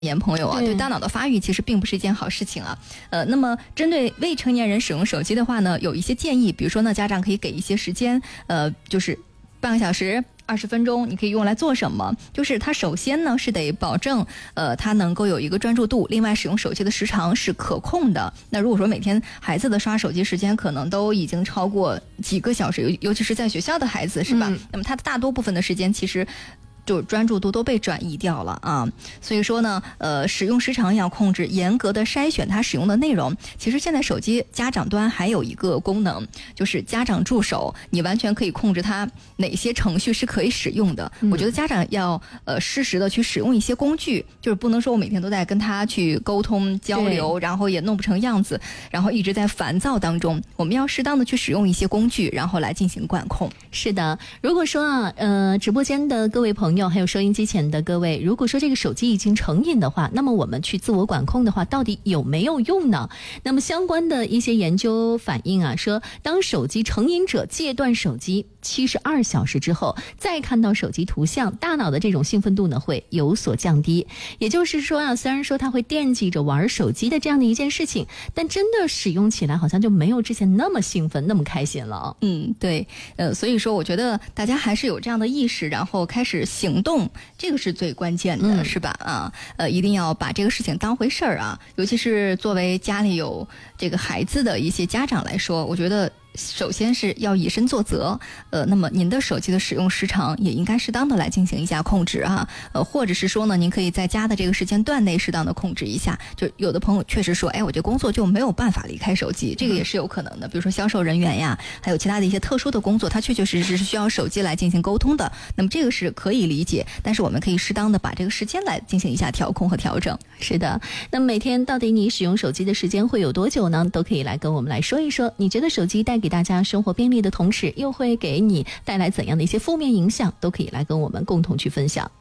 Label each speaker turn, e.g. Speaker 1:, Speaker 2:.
Speaker 1: 年朋友啊，对大脑的发育其实并不是一件好事情啊。那么针对未成年人使用手机的话呢，有一些建议，比如说呢，家长可以给一些时间，就是半个小时。20分钟你可以用来做什么？就是它首先呢是得保证它能够有一个专注度，另外使用手机的时长是可控的。那如果说每天孩子的刷手机时间可能都已经超过几个小时，尤其是在学校的孩子是吧？那么他的大多部分的时间其实就专注度都被转移掉了啊，所以说呢，使用时长要控制，严格的筛选它使用的内容。其实现在手机家长端还有一个功能，就是家长助手，你完全可以控制它哪些程序是可以使用的。我觉得家长要适时的去使用一些工具，就是不能说我每天都在跟他去沟通交流，然后也弄不成样子，然后一直在烦躁当中。我们要适当的去使用一些工具，然后来进行管控。
Speaker 2: 是的，如果说啊，直播间的各位朋友还有收音机前的各位，如果说这个手机已经成瘾的话，那么我们去自我管控的话到底有没有用呢？那么相关的一些研究反映啊，说当手机成瘾者戒断手机72小时之后，再看到手机图像，大脑的这种兴奋度呢会有所降低。也就是说啊，虽然说他会惦记着玩手机的这样的一件事情，但真的使用起来好像就没有之前那么兴奋那么开心了。
Speaker 1: 对，所以说我觉得大家还是有这样的意识，然后开始行动，这个是最关键的，是吧？一定要把这个事情当回事儿啊！尤其是作为家里有这个孩子的一些家长来说，我觉得首先是要以身作则，那么您的手机的使用时长也应该适当的来进行一下控制啊，或者是说呢，您可以在家的这个时间段内适当的控制一下。就有的朋友确实说，我这工作就没有办法离开手机，这个也是有可能的。比如说销售人员呀，还有其他的一些特殊的工作，它确确实实是需要手机来进行沟通的。那么这个是可以理解，但是我们可以适当的把这个时间来进行一下调控和调整。
Speaker 2: 是的，那么每天到底你使用手机的时间会有多久呢？都可以来跟我们来说一说。你觉得手机带给大家生活便利的同时，又会给你带来怎样的一些负面影响？都可以来跟我们共同去分享。